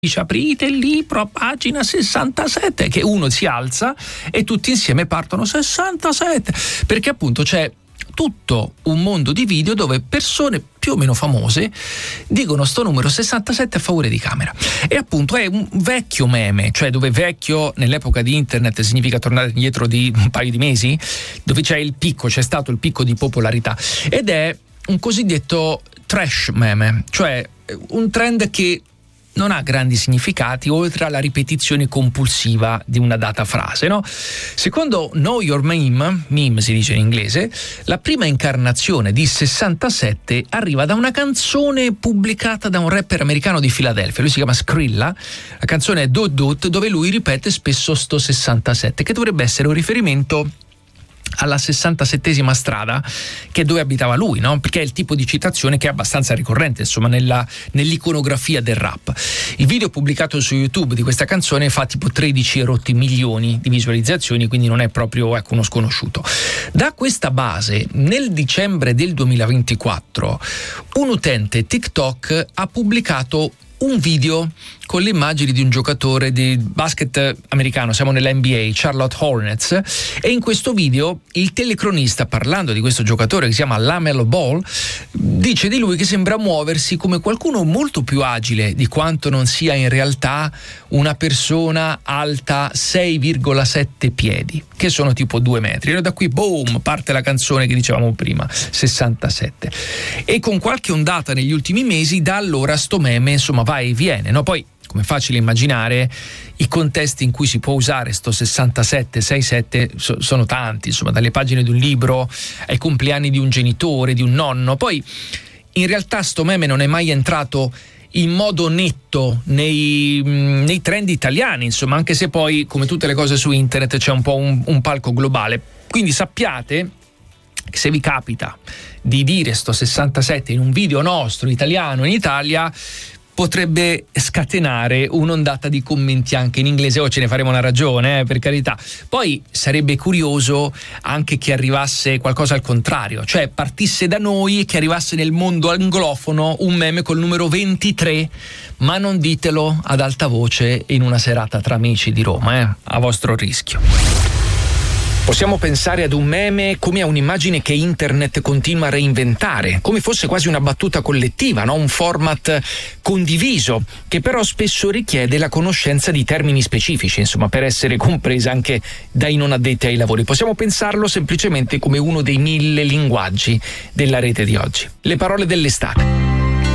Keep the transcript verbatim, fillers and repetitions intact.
dice aprite il libro a pagina sessantasette, che uno si alza e tutti insieme partono sessantasette, perché appunto c'è tutto un mondo di video dove persone più o meno famose dicono sto numero sessantasette a favore di Camera. E appunto è un vecchio meme, cioè dove vecchio nell'epoca di internet significa tornare indietro di un paio di mesi, dove c'è il picco, c'è stato il picco di popolarità, ed è un cosiddetto trash meme, cioè un trend che non ha grandi significati oltre alla ripetizione compulsiva di una data frase, no? Secondo Know Your Meme, meme si dice in inglese, la prima incarnazione di sessantasette arriva da una canzone pubblicata da un rapper americano di Filadelfia, lui si chiama Skrilla, la canzone è Dot Dot, dove lui ripete spesso sto sessantasette, che dovrebbe essere un riferimento alla sessantasettesima strada, che è dove abitava lui, no? Perché è il tipo di citazione che è abbastanza ricorrente, insomma, nella, nell'iconografia del rap. Il video pubblicato su YouTube di questa canzone fa tipo tredici e rotti milioni di visualizzazioni, quindi non è proprio, ecco, uno sconosciuto. Da questa base, nel dicembre del duemilaventiquattro, un utente TikTok ha pubblicato un video con le immagini di un giocatore di basket americano, siamo nella N B A, Charlotte Hornets, e in questo video il telecronista, parlando di questo giocatore che si chiama LaMelo Ball, dice di lui che sembra muoversi come qualcuno molto più agile di quanto non sia in realtà una persona alta sei virgola sette piedi, che sono tipo due metri. E da qui, boom, parte la canzone che dicevamo prima, sessantasette. E con qualche ondata negli ultimi mesi, da allora sto meme, insomma, va e viene, no? Poi, come è facile immaginare, i contesti in cui si può usare sto sessantasette sessantasette so, sono tanti, insomma, dalle pagine di un libro ai compleanni di un genitore, di un nonno. Poi in realtà sto meme non è mai entrato in modo netto nei, nei trend italiani, insomma, anche se poi, come tutte le cose su internet, c'è un po' un, un palco globale. Quindi sappiate che se vi capita di dire sto sessantasette in un video nostro italiano in Italia, potrebbe scatenare un'ondata di commenti anche in inglese. O oh, ce ne faremo una ragione, eh, per carità. Poi sarebbe curioso anche che arrivasse qualcosa al contrario, cioè partisse da noi e che arrivasse nel mondo anglofono un meme col numero ventitré, ma non ditelo ad alta voce in una serata tra amici di Roma, eh, a vostro rischio. Possiamo pensare ad un meme come a un'immagine che internet continua a reinventare, come fosse quasi una battuta collettiva, no? Un format condiviso, che però spesso richiede la conoscenza di termini specifici, insomma, per essere compresa anche dai non addetti ai lavori. Possiamo pensarlo semplicemente come uno dei mille linguaggi della rete di oggi. Le parole dell'estate.